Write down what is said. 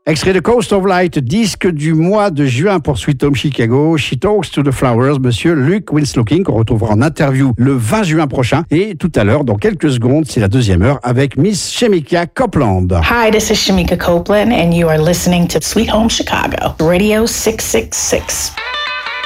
Extrait de Coast of Light, disque du mois de juin pour Sweet Home Chicago. She Talks to the Flowers, monsieur Luke Winslow King, qu'on retrouvera en interview le 20 juin prochain. Et tout à l'heure, dans quelques secondes, c'est la deuxième heure avec Miss Shemika Copeland. Hi, this is Shemika Copeland, and you are listening to Sweet Home Chicago, Radio 666.